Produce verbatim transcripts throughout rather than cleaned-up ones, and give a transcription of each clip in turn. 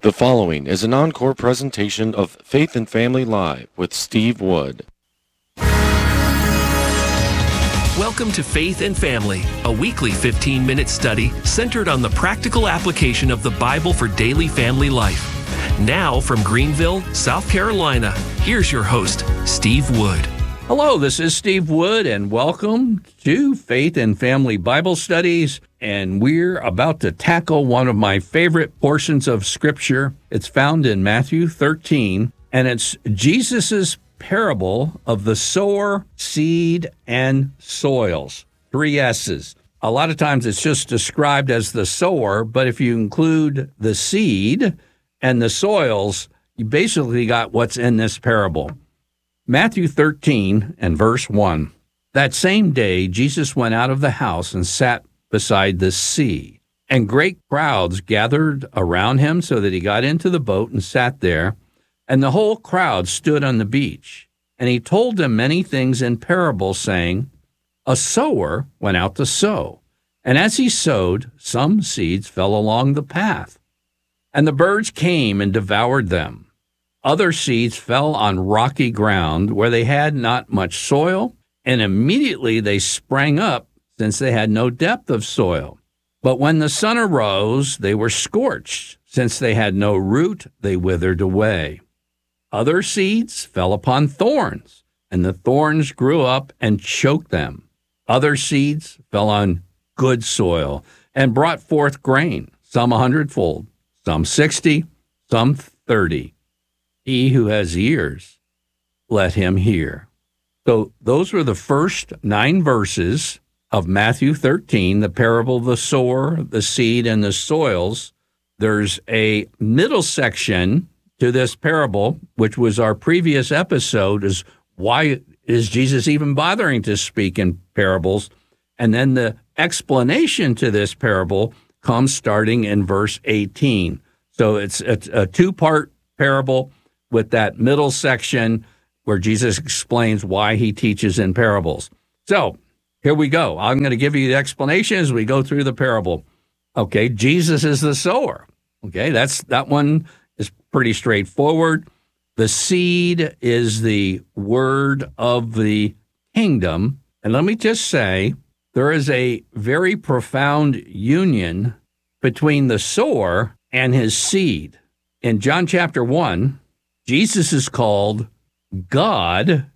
The following is an encore presentation of Faith and Family Live with Steve Wood. Welcome to Faith and Family, a weekly fifteen-minute study centered on the practical application of the Bible for daily family life. Now from Greenville, South Carolina, here's your host, Steve Wood. Hello, this is Steve Wood, and welcome to Faith and Family Bible Studies. And we're about to tackle one of my favorite portions of Scripture. It's found in Matthew thirteen, and it's Jesus's parable of the sower, seed, and soils. Three S's. A lot of times it's just described as the sower, but if you include the seed and the soils, you basically got what's in this parable. Matthew thirteen and verse one. That same day, Jesus went out of the house and sat beside the sea, and great crowds gathered around him so that he got into the boat and sat there, and the whole crowd stood on the beach. And he told them many things in parables, saying, A sower went out to sow, and as he sowed, some seeds fell along the path, and the birds came and devoured them. Other seeds fell on rocky ground where they had not much soil, and immediately they sprang up, since they had no depth of soil. But when the sun arose, they were scorched. Since they had no root, they withered away. Other seeds fell upon thorns, and the thorns grew up and choked them. Other seeds fell on good soil and brought forth grain, some a hundredfold, some sixty, some thirty. He who has ears, let him hear. So those were the first nine verses of Matthew thirteen, the parable of the sower, the seed, and the soils. There's a middle section to this parable, which was our previous episode, is why is Jesus even bothering to speak in parables? And then the explanation to this parable comes starting in verse eighteen. So it's a, a two-part parable with that middle section where Jesus explains why he teaches in parables. So here we go. I'm going to give you the explanation as we go through the parable. Okay, Jesus is the sower. Okay, that's that one is pretty straightforward. The seed is the word of the kingdom. And let me just say, there is a very profound union between the sower and his seed. In John chapter one, Jesus is called God,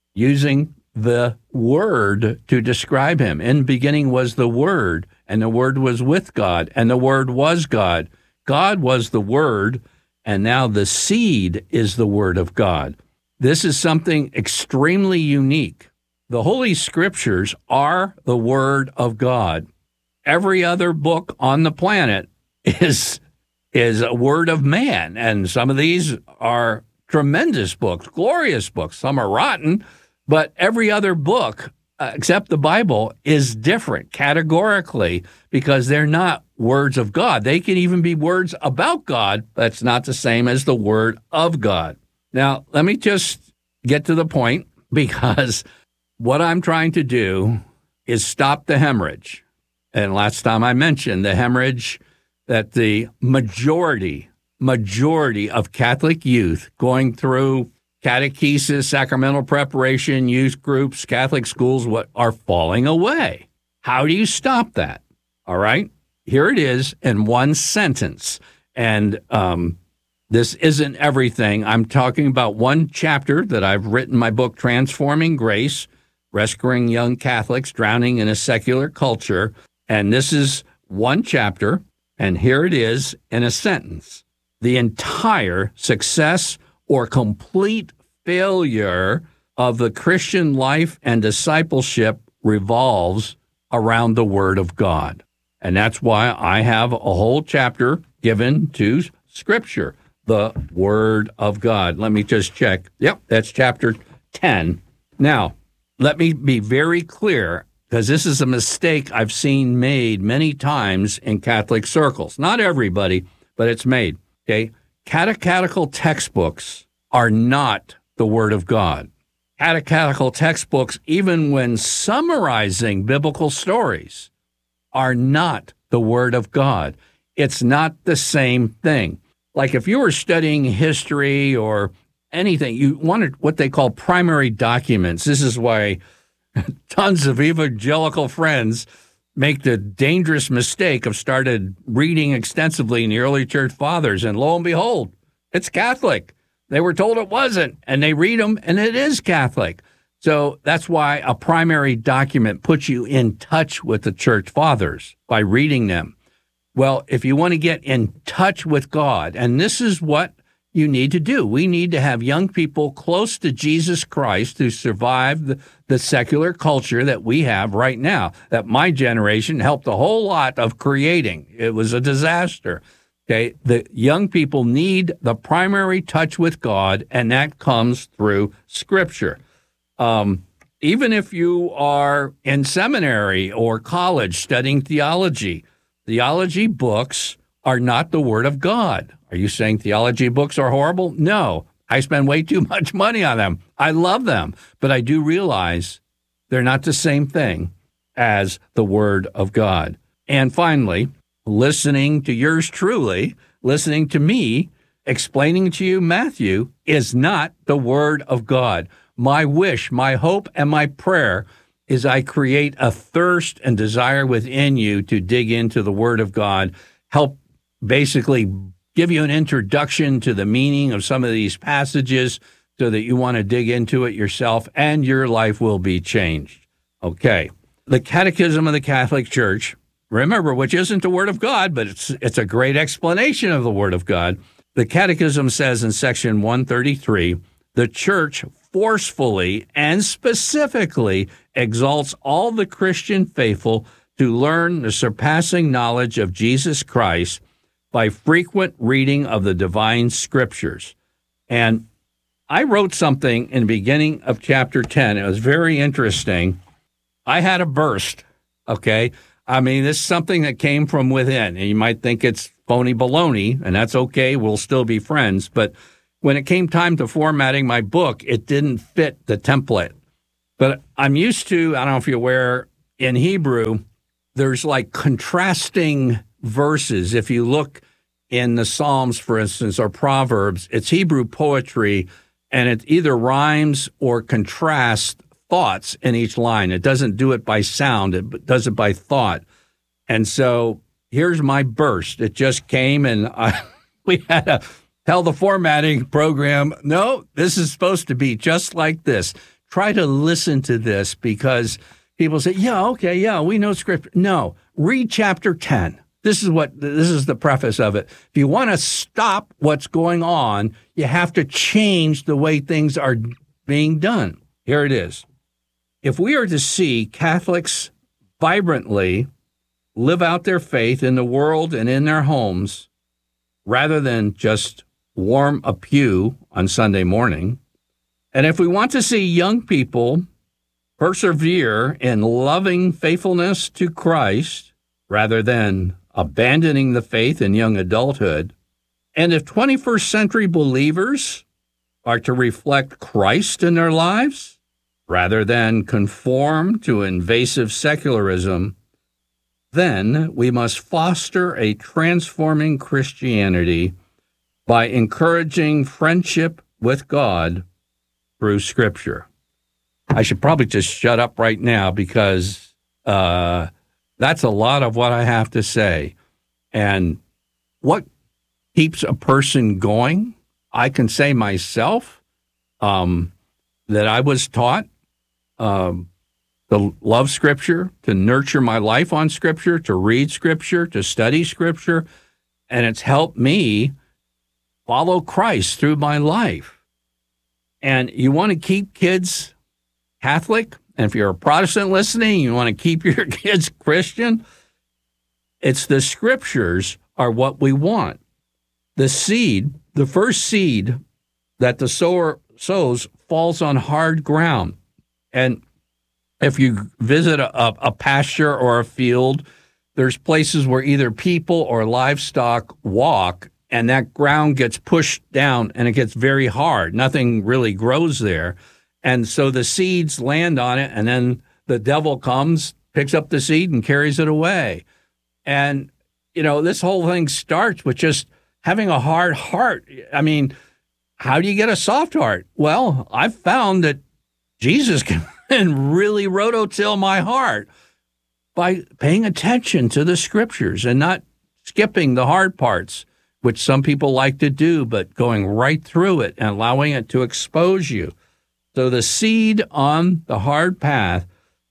using the Word to describe him. In the beginning was the Word, and the Word was with God, and the Word was God. God was the Word, and now the seed is the Word of God. This is something extremely unique. The Holy Scriptures are the Word of God. Every other book on the planet is is a word of man, and some of these are tremendous books, glorious books. Some are rotten, but every other book, uh, except the Bible, is different categorically because they're not words of God. They can even be words about God, but it's not the same as the Word of God. Now, let me just get to the point, because what I'm trying to do is stop the hemorrhage. And last time I mentioned the hemorrhage that the majority, majority of Catholic youth going through catechesis, sacramental preparation, youth groups, Catholic schools, what are falling away. How do you stop that? All right, here it is in one sentence. And um, this isn't everything. I'm talking about one chapter that I've written in my book, Transforming Grace, Rescuing Young Catholics Drowning in a Secular Culture. And this is one chapter, and here it is in a sentence. The entire success or complete failure of the Christian life and discipleship revolves around the Word of God. And that's why I have a whole chapter given to Scripture, the Word of God. Let me just check. Yep, that's chapter ten. Now, let me be very clear, because this is a mistake I've seen made many times in Catholic circles. Not everybody, but it's made. Okay, catechetical textbooks are not the Word of God. Catechetical textbooks, even when summarizing biblical stories, are not the Word of God. It's not the same thing. like if you were studying history or anything, you wanted what they call primary documents. This is why tons of evangelical friends make the dangerous mistake of started reading extensively in the early church fathers, and lo and behold, it's Catholic. They were told it wasn't, and they read them, and it is Catholic. So that's why a primary document puts you in touch with the church fathers by reading them. Well, if you want to get in touch with God, and this is what you need to do. We need to have young people close to Jesus Christ to survive the, the secular culture that we have right now, that my generation helped a whole lot of creating. It was a disaster. Okay, the young people need the primary touch with God, and that comes through Scripture. Um, even if you are in seminary or college studying theology, theology books are not the Word of God. Are you saying theology books are horrible? No. I spend way too much money on them. I love them, but I do realize they're not the same thing as the Word of God. And finally, listening to yours truly, listening to me, explaining to you Matthew is not the Word of God. My wish, my hope, and my prayer is I create a thirst and desire within you to dig into the Word of God, help basically give you an introduction to the meaning of some of these passages so that you want to dig into it yourself, and your life will be changed. Okay. The Catechism of the Catholic Church, remember, which isn't the Word of God, but it's it's a great explanation of the Word of God. The Catechism says in section one thirty-three, the Church forcefully and specifically exalts all the Christian faithful to learn the surpassing knowledge of Jesus Christ by frequent reading of the divine scriptures. And I wrote something in the beginning of chapter ten. It was very interesting. I had a burst, okay? I mean, this is something that came from within, and you might think it's phony baloney, and that's okay. We'll still be friends. But when it came time to formatting my book, it didn't fit the template. But I'm used to, I don't know if you're aware, in Hebrew, there's like contrasting verses. If you look in the Psalms, for instance, or Proverbs, it's Hebrew poetry, and it either rhymes or contrasts thoughts in each line. It doesn't do it by sound, it does it by thought. And so here's my burst. It just came, and I, we had to tell the formatting program, no, this is supposed to be just like this. Try to listen to this, because people say, yeah, okay, yeah, we know Scripture. No, read chapter ten. This is what this is the preface of it. If you want to stop what's going on, you have to change the way things are being done. Here it is. If we are to see Catholics vibrantly live out their faith in the world and in their homes, rather than just warm a pew on Sunday morning, and if we want to see young people persevere in loving faithfulness to Christ, rather than abandoning the faith in young adulthood, and if twenty-first century believers are to reflect Christ in their lives, rather than conform to invasive secularism, then we must foster a transforming Christianity by encouraging friendship with God through Scripture. I should probably just shut up right now, because uh, that's a lot of what I have to say. And what keeps a person going, I can say myself, um, that I was taught um, to love Scripture, to nurture my life on Scripture, to read Scripture, to study Scripture, and it's helped me follow Christ through my life. And you want to keep kids Catholic, and if you're a Protestant listening, you want to keep your kids Christian, it's the Scriptures are what we want. The seed, the first seed that the sower sows falls on hard ground. And if you visit a, a pasture or a field, there's places where either people or livestock walk, and that ground gets pushed down and it gets very hard. Nothing really grows there. And so the seeds land on it, and then the devil comes, picks up the seed, and carries it away. And, you know, this whole thing starts with just having a hard heart. I mean, how do you get a soft heart? Well, I've found that Jesus can really rototill my heart by paying attention to the scriptures and not skipping the hard parts, which some people like to do, but going right through it and allowing it to expose you. So the seed on the hard path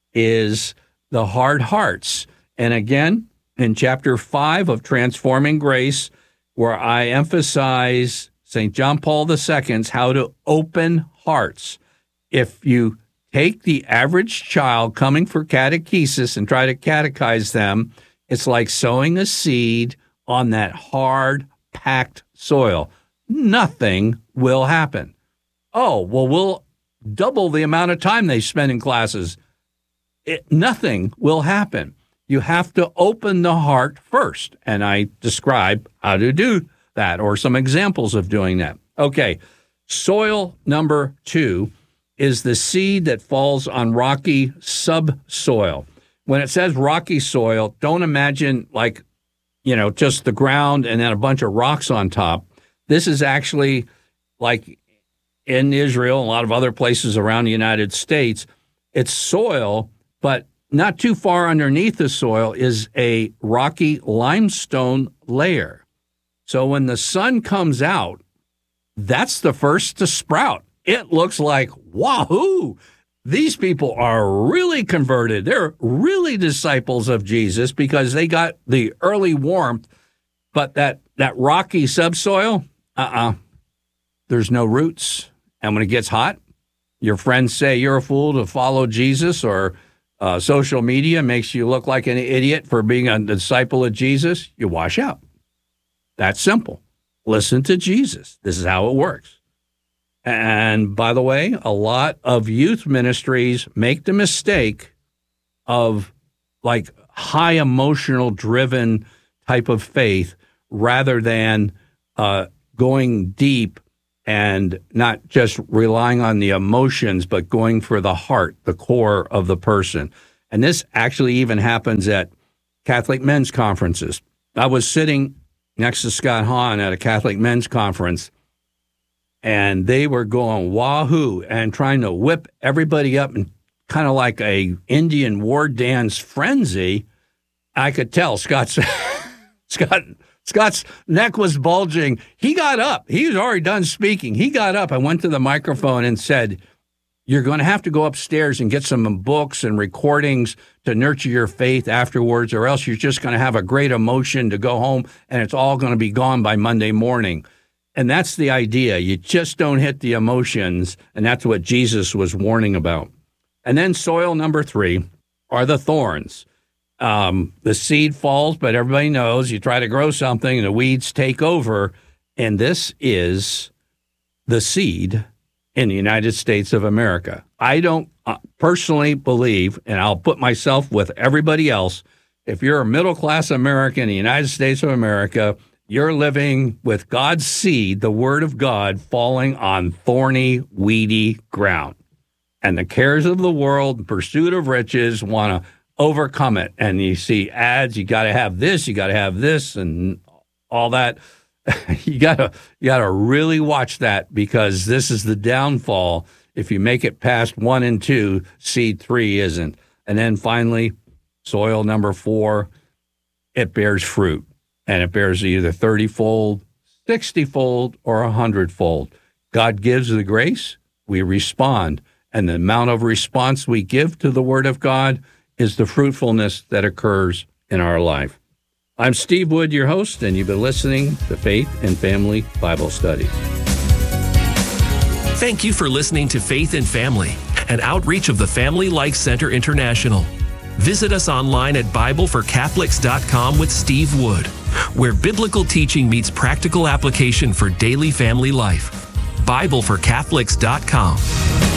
is the hard hearts. And again, in chapter five of Transforming Grace, where I emphasize Saint John Paul the Second's how to open hearts. If you take the average child coming for catechesis and try to catechize them, it's like sowing a seed on that hard, packed soil. Nothing will happen. Oh, well, we'll double the amount of time they spend in classes. It, nothing will happen. You have to open the heart first, and I describe how to do that or some examples of doing that. Okay, soil number two is the seed that falls on rocky subsoil. When it says rocky soil, don't imagine like, you know, just the ground and then a bunch of rocks on top. This is actually like in Israel and a lot of other places around the United States. It's soil, but not too far underneath the soil is a rocky limestone layer. So when the sun comes out, that's the first to sprout. It looks like, wahoo, these people are really converted. They're really disciples of Jesus because they got the early warmth, but that, that rocky subsoil, uh-uh, there's no roots. And when it gets hot, your friends say you're a fool to follow Jesus, or uh, social media makes you look like an idiot for being a disciple of Jesus, you wash out. That's simple. Listen to Jesus. This is how it works. And by the way, a lot of youth ministries make the mistake of like high emotional driven type of faith rather than uh, going deep and not just relying on the emotions, but going for the heart, the core of the person. And this actually even happens at Catholic men's conferences. I was sitting next to Scott Hahn at a Catholic men's conference, and they were going wahoo and trying to whip everybody up in kind of like a Indian war dance frenzy. I could tell Scott's Scott Scott's neck was bulging. He got up. He was already done speaking. He got up and went to the microphone and said, "You're going to have to go upstairs and get some books and recordings to nurture your faith afterwards, or else you're just going to have a great emotion to go home, and it's all going to be gone by Monday morning." And that's the idea. You just don't hit the emotions, and that's what Jesus was warning about. And then soil number three are the thorns. Um, the seed falls, but everybody knows you try to grow something, and the weeds take over. And this is the seed in the United States of America. I don't uh, personally believe, and I'll put myself with everybody else, if you're a middle-class American in the United States of America, you're living with God's seed, the Word of God, falling on thorny, weedy ground. And the cares of the world, the pursuit of riches, want to overcome it. And you see ads, you got to have this, you got to have this, and all that. you got to you got to really watch that, because this is the downfall. If you make it past one and two, seed three isn't. And then finally, soil number four, it bears fruit. And it bears either thirty-fold, sixty-fold, or one hundred-fold. God gives the grace, we respond. And the amount of response we give to the Word of God is the fruitfulness that occurs in our life. I'm Steve Wood, your host, and you've been listening to Faith and Family Bible Study. Thank you for listening to Faith and Family, an outreach of the Family Life Center International. Visit us online at Bible for Catholics dot com with Steve Wood, where biblical teaching meets practical application for daily family life. Bible for Catholics dot com.